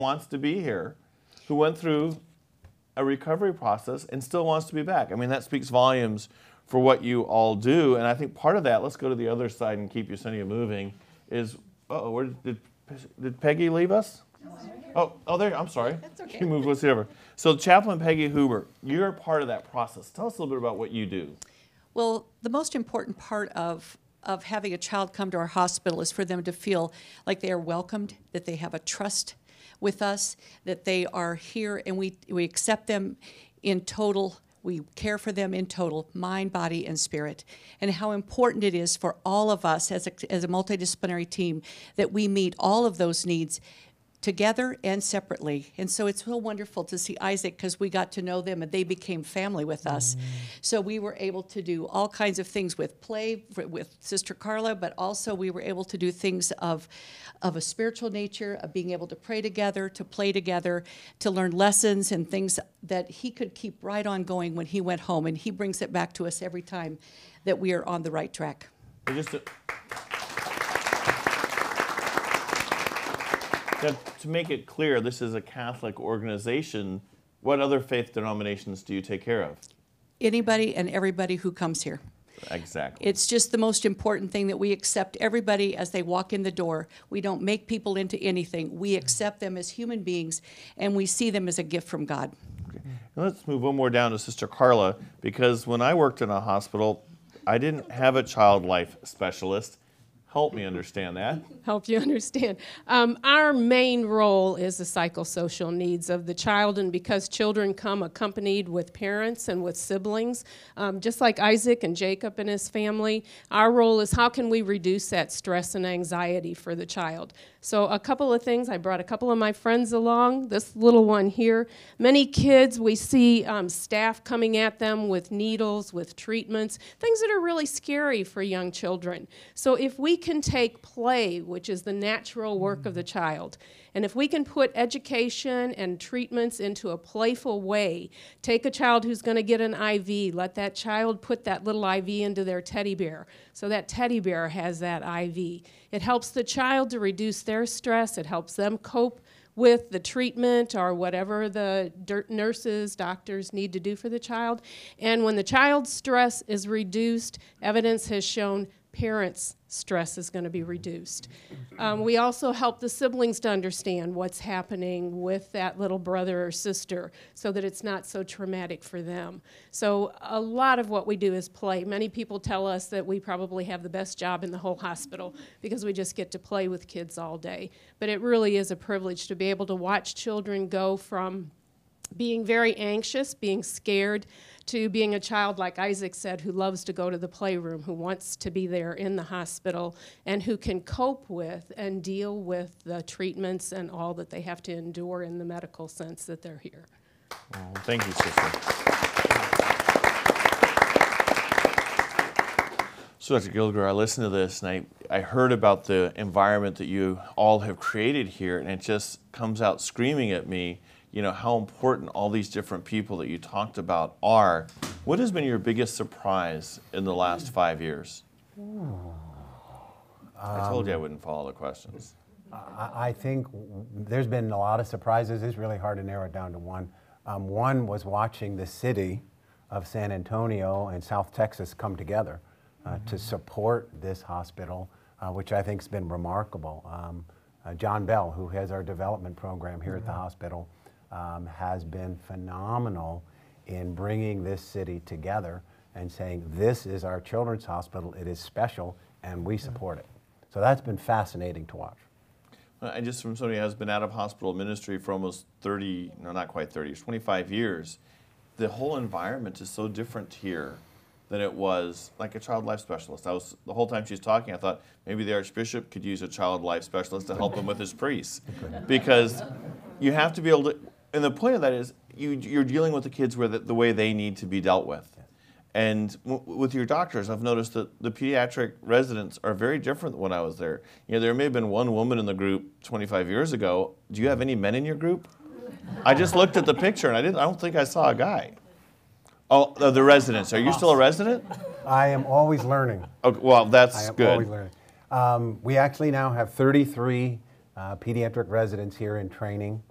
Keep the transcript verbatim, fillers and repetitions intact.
wants to be here, who went through a recovery process and still wants to be back. I mean, that speaks volumes for what you all do. And I think part of that, let's go to the other side and keep Yesenia moving, is, uh-oh, where did, did Peggy leave us? Oh, oh, there, I'm sorry. That's okay. She moved us over. So Chaplain Peggy Huber, you're part of that process. Tell us a little bit about what you do. Well, the most important part of of having a child come to our hospital is for them to feel like they are welcomed, that they have a trust with us, that they are here, and we, we accept them in total. We care for them in total, mind, body, and spirit, and how important it is for all of us as a, as a multidisciplinary team that we meet all of those needs together and separately. And so it's so wonderful to see Isaac, because we got to know them and they became family with us. Mm. So we were able to do all kinds of things with play with Sister Carla, but also we were able to do things of, of a spiritual nature, of being able to pray together, to play together, to learn lessons and things that he could keep right on going when he went home. And he brings it back to us every time that we are on the right track. Just to Now, to make it clear, this is a Catholic organization. What other faith denominations do you take care of? Anybody and everybody who comes here. Exactly. It's just the most important thing that we accept everybody as they walk in the door. We don't make people into anything. We accept them as human beings, and we see them as a gift from God. Okay. Now let's move one more down to Sister Carla, because when I worked in a hospital, I didn't have a child life specialist. Help me understand that. Help you understand. Um, our main role is the psychosocial needs of the child, and because children come accompanied with parents and with siblings, um, just like Isaac and Jacob and his family, our role is how can we reduce that stress and anxiety for the child. So a couple of things, I brought a couple of my friends along, this little one here. Many kids, we see um, staff coming at them with needles, with treatments, things that are really scary for young children. So if we can take play, which is the natural work of the child, and if we can put education and treatments into a playful way, take a child who's going to get an I V, let that child put that little I V into their teddy bear, so that teddy bear has that I V. It helps the child to reduce their stress. It helps them cope with the treatment or whatever the nurses, doctors need to do for the child. And when the child's stress is reduced, evidence has shown parents' stress is going to be reduced. Um, we also help the siblings to understand what's happening with that little brother or sister so that it's not so traumatic for them. So a lot of what we do is play. Many people tell us that we probably have the best job in the whole hospital because we just get to play with kids all day. But it really is a privilege to be able to watch children go from being very anxious, being scared, to being a child, like Isaac said, who loves to go to the playroom, who wants to be there in the hospital, and who can cope with and deal with the treatments and all that they have to endure in the medical sense that they're here. Well, thank you, sister. So, Doctor Gilger, I listened to this, and I, I heard about the environment that you all have created here, and it just comes out screaming at me, you know, how important all these different people that you talked about are. What has been your biggest surprise in the last five years? Um, I told you I wouldn't follow the questions. I, I think there's been a lot of surprises. It's really hard to narrow it down to one. Um, one was watching the city of San Antonio and South Texas come together uh, mm-hmm. to support this hospital, uh, which I think has been remarkable. Um, uh, John Bell, who has our development program here mm-hmm. at the hospital, Um, has been phenomenal in bringing this city together and saying, this is our children's hospital, it is special, and we support it. So that's been fascinating to watch. I just, from somebody who has been out of hospital ministry for almost thirty, no, not quite thirty, twenty-five years, the whole environment is so different here than it was like a child life specialist. I was, the whole time she's talking, I thought maybe the Archbishop could use a child life specialist to help him with his priests. Because you have to be able to, and the point of that is you, you're dealing with the kids where the, the way they need to be dealt with. And w with your doctors, I've noticed that the pediatric residents are very different than when I was there. You know, there may have been one woman in the group twenty-five years ago. Do you have any men in your group? I just looked at the picture and I didn't. I don't think I saw a guy. Oh, the, the residents. Are you still a resident? I am always learning. Okay, well, that's I am good. always learning. Um, we actually now have thirty-three uh, pediatric residents here in training.